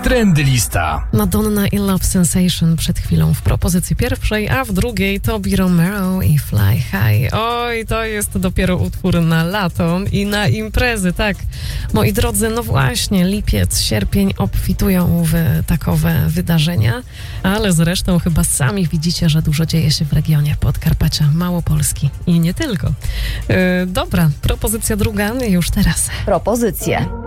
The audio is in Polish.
Trendy Lista. Madonna i Love Sensation przed chwilą w propozycji pierwszej, a w drugiej Tobi Romero i Fly High. Oj, to jest dopiero utwór na lato i na imprezy, tak. Moi drodzy, no właśnie, lipiec, sierpień obfitują w takowe wydarzenia, ale zresztą chyba sami widzicie, że dużo dzieje się w regionie Podkarpacia, Małopolski i nie tylko. Dobra, propozycja druga już teraz. Propozycje.